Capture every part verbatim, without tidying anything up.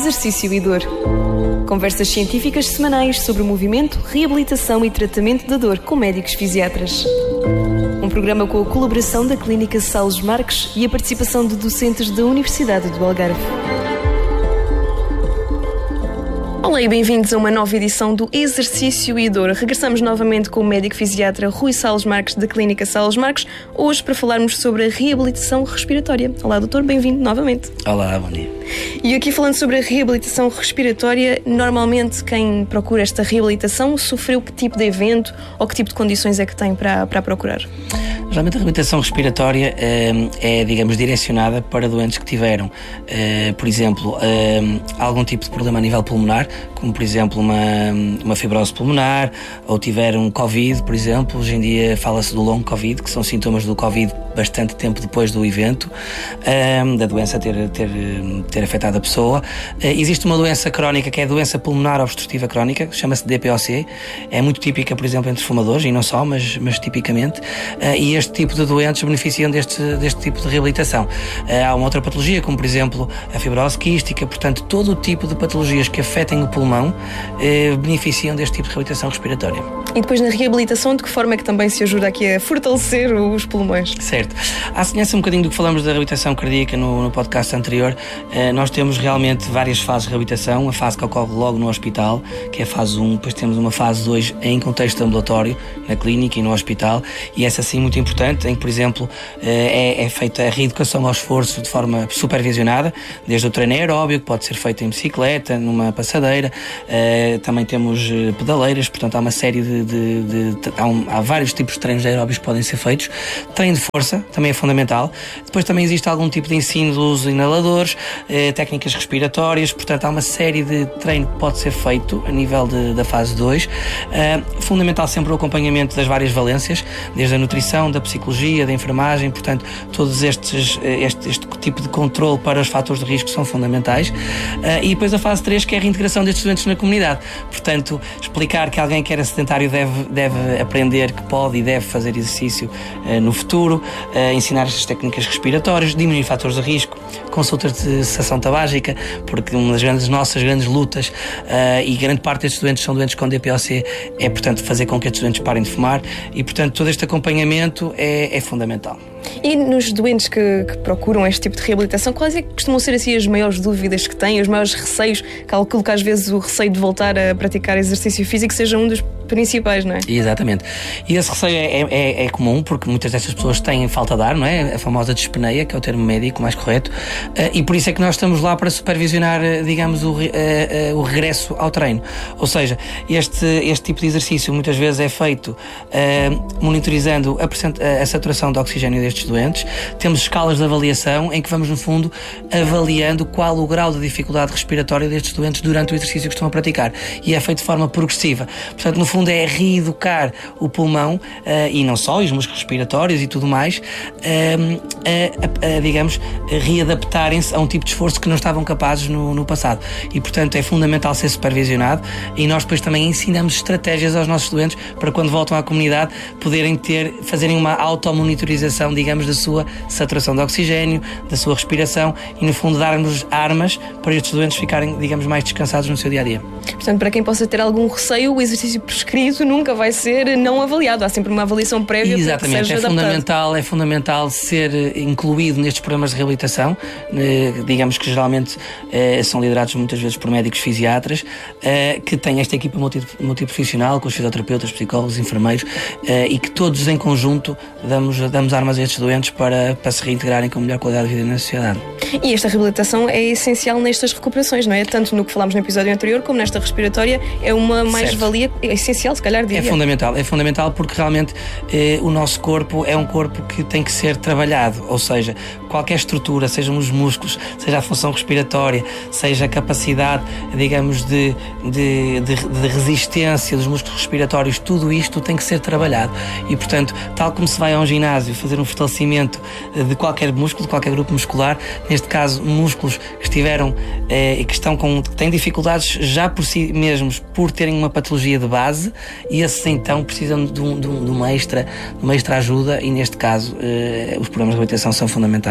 Exercício e Dor. Conversas científicas semanais sobre movimento, reabilitação e tratamento da dor com médicos fisiatras. Um programa com a colaboração da Clínica Salles Marques e a participação de docentes da Universidade do Algarve. Olá e bem-vindos a uma nova edição do Exercício e Dor. Regressamos novamente com o médico fisiatra Rui Salles Marques, da Clínica Salles Marques, hoje para falarmos sobre a reabilitação respiratória. Olá, doutor, bem-vindo novamente. Olá, bom dia. E aqui falando sobre a reabilitação respiratória, normalmente quem procura esta reabilitação sofreu que tipo de evento ou que tipo de condições é que tem para, para procurar? Geralmente a reabilitação respiratória é, é, digamos, direcionada para doentes que tiveram, é, por exemplo, é, algum tipo de problema a nível pulmonar, como por exemplo uma, uma fibrose pulmonar, ou tiveram Covid, por exemplo. Hoje em dia fala-se do long Covid, que são sintomas do Covid bastante tempo depois do evento, é, da doença ter, ter, ter afetado a pessoa. É, existe uma doença crónica que é a doença pulmonar obstrutiva crónica, chama-se D P O C, é muito típica, por exemplo, entre fumadores, e não só, mas, mas tipicamente, é, e este tipo de doentes beneficiam deste, deste tipo de reabilitação. Há uma outra patologia, como por exemplo a fibrose quística, portanto todo o tipo de patologias que afetem o pulmão eh, beneficiam deste tipo de reabilitação respiratória. E depois na reabilitação, de que forma é que também se ajuda aqui a fortalecer os pulmões? Certo. À semelhança um bocadinho do que falamos da reabilitação cardíaca no, no podcast anterior, eh, nós temos realmente várias fases de reabilitação. A fase que ocorre logo no hospital, que é a fase um, depois temos uma fase dois em contexto ambulatório, na clínica e no hospital, e essa sim muito importante, em que, por exemplo, é, é feita a reeducação ao esforço de forma supervisionada, desde o treino aeróbio, que pode ser feito em bicicleta, numa passadeira, também temos pedaleiras, portanto há uma série de, de, de, de há, um, há vários tipos de treinos aeróbios que podem ser feitos. Treino de força também é fundamental. Depois também existe algum tipo de ensino do uso de inaladores, técnicas respiratórias, portanto há uma série de treino que pode ser feito a nível de, da fase dois. Fundamental sempre o acompanhamento das várias valências, desde a nutrição, da psicologia, da enfermagem, portanto, todos estes, este, este tipo de controle para os fatores de risco são fundamentais. Uh, e depois a fase três, que é a reintegração destes doentes na comunidade. Portanto, explicar que alguém que era sedentário deve, deve aprender que pode e deve fazer exercício uh, no futuro, uh, ensinar estas técnicas respiratórias, diminuir fatores de risco, consultas de cessação tabágica, porque uma das grandes, nossas grandes lutas, uh, e grande parte destes doentes são doentes com D P O C, é, portanto, fazer com que estes doentes parem de fumar, e, portanto, todo este acompanhamento é é fundamental. E nos doentes que, que procuram este tipo de reabilitação, quais é que costumam ser assim as maiores dúvidas que têm, os maiores receios? Calculo que às vezes o receio de voltar a praticar exercício físico seja um dos principais, não é? Exatamente. E esse receio é, é, é comum, porque muitas destas pessoas têm falta de ar, não é? A famosa dispneia, que é o termo médico mais correto, e por isso é que nós estamos lá para supervisionar, digamos, o, o regresso ao treino. Ou seja, este, este tipo de exercício muitas vezes é feito uh, monitorizando a, a saturação de oxigênio destes doentes. Temos escalas de avaliação em que vamos, no fundo, avaliando qual o grau de dificuldade respiratória destes doentes durante o exercício que estão a praticar. E é feito de forma progressiva. Portanto, no fundo, é reeducar o pulmão, uh, e não só, e os músculos respiratórios e tudo mais, uh, a, a, a, digamos, a readaptarem-se a um tipo de esforço que não estavam capazes no, no passado. E, portanto, é fundamental ser supervisionado, e nós depois também ensinamos estratégias aos nossos doentes para, quando voltam à comunidade, poderem ter, fazerem uma automonitorização, digamos, da sua saturação de oxigênio, da sua respiração, e, no fundo, dar-nos armas para estes doentes ficarem, digamos, mais descansados no seu dia-a-dia. Portanto, para quem possa ter algum receio, o exercício prescrito nunca vai ser não avaliado. Há sempre uma avaliação prévia. Exatamente, para que seja é adaptado. fundamental, é fundamental ser incluído nestes programas de reabilitação, digamos que geralmente são liderados muitas vezes por médicos fisiatras, que têm esta equipa multiprofissional, com os fisioterapeutas, psicólogos, enfermeiros, e que todos em conjunto damos, damos armas a estes doentes para, para se reintegrarem com melhor qualidade de vida na sociedade. E esta reabilitação é essencial nestas recuperações, não é? Tanto no que falámos no episódio anterior, como nesta respiratória, é uma mais-valia, é essencial, se calhar, diria. É fundamental, é fundamental porque realmente eh, o nosso corpo é um corpo que tem que ser trabalhado, ou seja, qualquer estrutura, sejam os músculos, seja a função respiratória, seja a capacidade, digamos, de, de, de, de resistência dos músculos respiratórios, tudo isto tem que ser trabalhado. E, portanto, tal como se vai a um ginásio fazer um fortalecimento de qualquer músculo, de qualquer grupo muscular, neste caso, músculos que estiveram e eh, que estão com, que têm dificuldades já por si mesmos, por terem uma patologia de base, e esses então precisam de, um, de, um, de, uma, extra, de uma extra ajuda, e neste caso eh, os programas de reabilitação são fundamentais.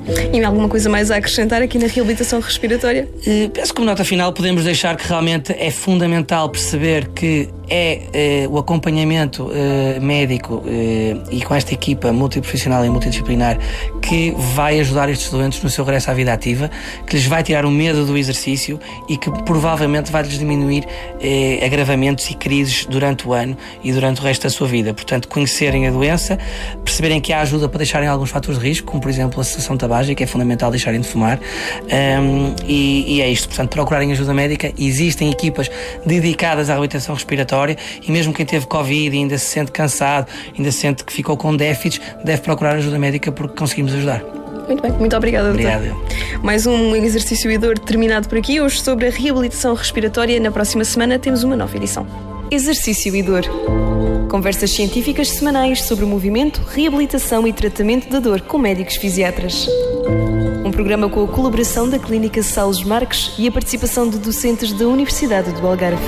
E alguma coisa mais a acrescentar aqui na reabilitação respiratória? Uh, penso que como nota final podemos deixar que realmente é fundamental perceber que é uh, o acompanhamento uh, médico uh, e com esta equipa multiprofissional e multidisciplinar que vai ajudar estes doentes no seu regresso à vida ativa, que lhes vai tirar o medo do exercício e que provavelmente vai-lhes diminuir uh, agravamentos e crises durante o ano e durante o resto da sua vida. Portanto, conhecerem a doença, perceberem que há ajuda para deixarem alguns fatores de risco, como por exemplo a cessação tabágica, é fundamental deixarem de fumar, um, e, e é isto. Portanto, procurarem ajuda médica. Existem equipas dedicadas à reabilitação respiratória e mesmo quem teve Covid e ainda se sente cansado, ainda se sente que ficou com déficits, deve procurar ajuda médica porque conseguimos ajudar. Muito bem, muito obrigada, doutor. Obrigado. Mais um exercício e dor terminado por aqui. Hoje sobre a reabilitação respiratória. Na próxima semana temos uma nova edição. Exercício e dor. Conversas científicas semanais sobre o movimento, reabilitação e tratamento da dor com médicos fisiatras. Um programa com a colaboração da Clínica Salles Marques e a participação de docentes da Universidade do Algarve.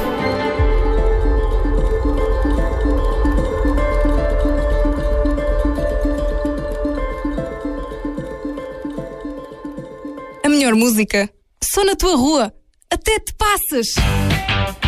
A melhor música, só na tua rua. Até te passas!